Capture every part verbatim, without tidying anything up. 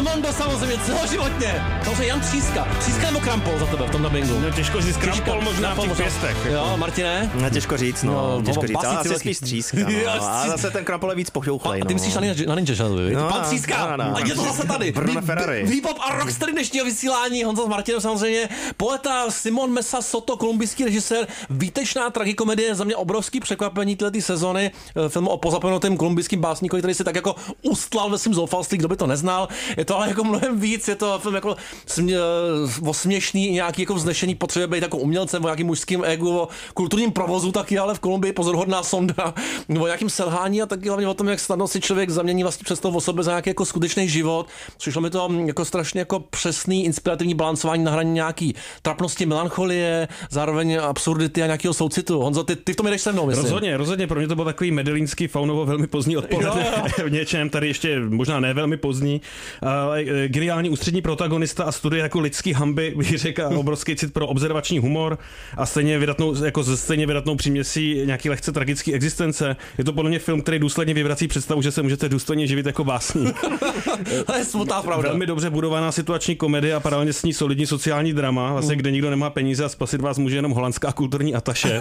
Simondo samozřejmě celoživotně. Samozřejmě Jan Tříska. Tříska nebo Krampol za tebe v tom dabingu? No těžko říct, Krampol možná v těch pěstech. Jo, Martine? No, těžko říct, no, no těžko říct, ale asi spíš Tříska, no. A zase ten Krampol je víc pochouchlej, no. A ty myslíš na Ninja Shadow, no, pan Tříska, no, no, a je to zase tady. Bruno Ferrari. Výpop a rocksteady dnešního vysílání, Honza s Martinem samozřejmě, poeta Simon Mesa Soto, kolumbijský režisér, výtečná tragikomedie, za mě obrovský překvapení této sezony, film o pozapomenutém kolumbijským básníkovi, který se tak jako ustlal ve svým zoufalství, kdo by to neznal. Je to ale jako mnohem víc, je to film jako smě, osměšný, nějaký jako vznešení, potřebuje být jako umělcem, o nějakým mužským egu, o kulturním provozu taky, ale v Kolumbii pozoruhodná sonda, o nějakým selhání a taky hlavně o tom, jak snadno si člověk zamění vlastně představu o sobě za nějaký jako skutečný život. Přišlo mi to jako strašně jako přesný, inspirativní balancování na hraně nějaký trapnosti, melancholie, zároveň absurdity a nějakého soucitu. Honzo, ty, ty v tom jdeš se mnou, myslím. Rozhodně, rozhodně, pro mě to byl takový medelínský Faunovo velmi pozdní odpoledne v něčem, tady ještě možná ne velmi pozdní, ale geniální ústřední protagonista a studie jako lidský hanby, bych řekl, obrovský cit pro observační humor a stejně vydatnou, jako ze stejně vydatnou příměsí nějaký lehce tragický existence. Je to podle mě film, který důsledně vyvrací představu, že se můžete důstojně živit jako básník. To je smutná pravda. Velmi dobře budovaná situační komedie a paralelně s ní solidní sociální drama, vlastně kde nikdo nemá peníze a spasit vás může jenom holandská kulturní ataše.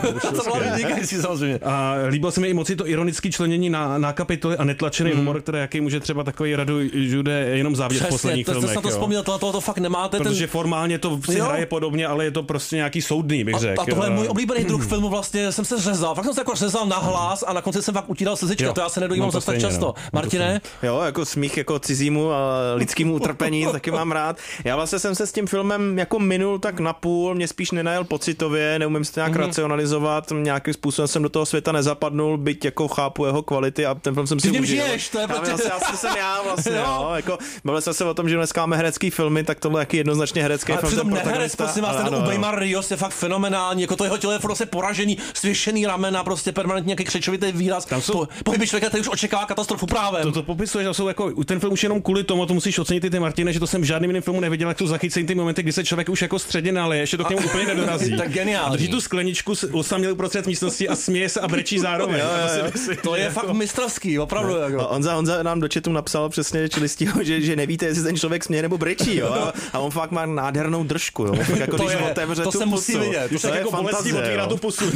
A líbilo se mi i moc to ironické členění na, na kapitoly a netlačený hmm. humor, který jaký může třeba takový Radu Jude jenom závěr v posledních to, filmech. Přesně, to vzpomněl, tohle to, to fakt nemáte. Protože ten... formálně to si hraje podobně, ale je to prostě nějaký soudný, bych řekl. A, a tohle je můj oblíbený druh filmu, vlastně jsem se řezal. Fakt jsem se jako řezal na hlas a na konci jsem fakt utíral slzička, to já se nedojím zase tak často. Martine? Jo, jako smích jako cizímu a lidskému utrpení, taky mám rád. Já vlastně jsem se s tím filmem jako minul tak napůl, mě spíš nenajel pocitově, neumím si to nějak mm-hmm. racionalizovat, nějakým způsobem jsem do toho světa nezapadnul, byť jako chápu jeho kvality a ten film jsem si užil. Ty žiješ, to je protože... Já, já jsem já vlastně, jo. Jako, bavili jsme se o tom, že dneska máme herecký filmy, tak tohle je jaký jednoznačně herecký ale film. Ale přitom neherec, prosím vás, ten Ubeymar Rios je fakt fenomenální, jako to jeho tělo je prostě poražený, svěšený ramena, prostě permanentně nějaký křečovitý výraz. Tam jsou po, pohyby člověka, který už očekává katastrofu právem. To, to popisuje, že jsou jako ten film už jenom kvůli tomu, to musíš ocenit ty, ty Martine, že to jsem v žádném jiném filmu neviděl, jak to zachycený ty momenty, kdy se člověk už jako středně nalije, ještě to k němu úplně nedorazí. Tak geniální. Drží tu skleničku osamělý uprostřed místnosti a směje se a brečí zároveň. Jo, jo, jo. To je fakt mistrovský, opravdu. No. Jako. Honza, Honza nám do chatu napsal přesně čelistýho, že, že nevíte, jestli ten člověk směje nebo brečí, jo. A, a on fakt má nádhernou držku, jo. Jako, to když je, otevře to tu se musí pusu, vidět. To, to je jako bolestí otvírá tu pusu.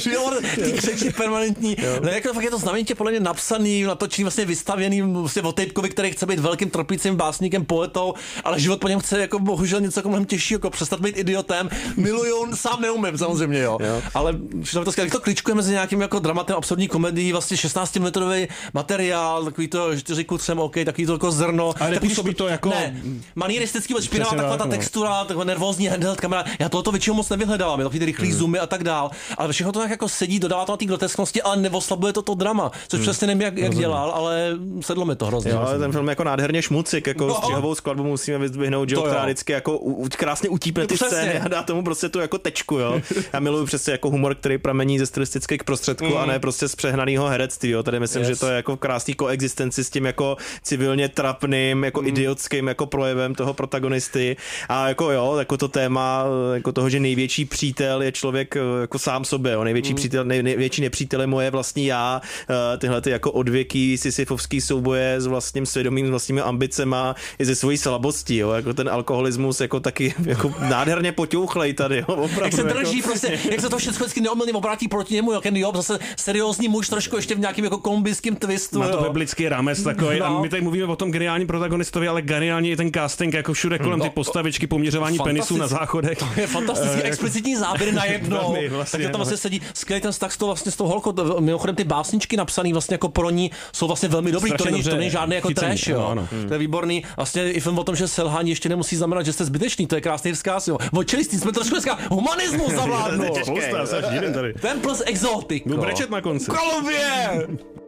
Ty křeči permanentní. Ne, jako fakt je to znamenitě podle mě napsaný, natočený, vlastně vystavěný vlastně o Tejpkovi, který chce být velkým trpícím básníkem, poetou, ale život po něm chce jako bohužel něco jako mnohem těžšího, jako přestat být idiotem. Miluju, sám neumím samozřejmě, jo. jo. Ale to skvělé, to kličkuje mezi nějakým jako dramatem absurdní komedii, vlastně šestnáctimetrový materiál, takový to čtyři ku třem, OK, takový to jako zrno. Ale nepůsobí to jako ne, manieristický, špinavá taková ta textura, taková nervózní handheld kamera. Já tohoto většinou moc nevyhledávám, je takový rychlý mm. zoomy a tak dál. Ale všechno to tak jako sedí, dodává to na té grotesknosti, ale neoslabuje to to drama, což mm. přesně nevím, jak, jak dělal, ale sedlo mi to hrozně. Jo, ale ten film jako nádherně šmucik, jako no. střihovou skladbu musíme vyzdvihnout, že která vždycky jako u, krásně utípne ty scény a dá tomu prostě tu jako tečku, jo. Já miluju přesně jako humor, který pramení ze stylistických prostředků mm. a ne prostě z přehnaného herectví, jo. Tady myslím, yes. že to je jako krásný koexistenci s tím jako civilně trapným, jako mm. idiotským jako projevem toho protagonisty. A jako jo, jako to téma jako toho, že největší přítel je člověk jako sám sobě, jo. Největší mm. přítel, nej, největší nepřítel je moje vlastní já. Tyhle ty jako odvěký sisyfovský souboje s vlastním svědomím, s vlastními ambicema i ze svojí slabostí, jo. Jako ten alkoholismus jako taky jako nádherně poťouchlej tady, jo. Opravdu, jak se drží jako... prostě, jak se to všechno vždycky neomylně obrátí proti němu, jak ten Job, zase seriózní muž, trošku ještě v nějakým jako kolumbijským twistu. Má to biblický rámec takový. No. A my tady mluvíme o tom geniálním protagonistovi, ale geniální je ten casting, jako všude kolem no, ty postavičky, poměřování penisů na záchodech. To je fantastický, explicitní záběry na jedno. Vlastně, tak tam vlastně sedí skvělý ten vztah s tou vlastně s tou holkou. Mimochodem ty básničky napsané vlastně jako pro ní jsou vlastně velmi dobrý. To není, to není žádný jako trash, jo. Ano, ano. To je výborný. Vlastně i film o tom, že selhání ještě nemusí znamenat, že jste zbytečný. To je krásný vzkaz, jo. Vočelistý jsme trošku dneska humanismus zavládnou. Ten plus exotik. Byl brečet na konci. Kolumbie!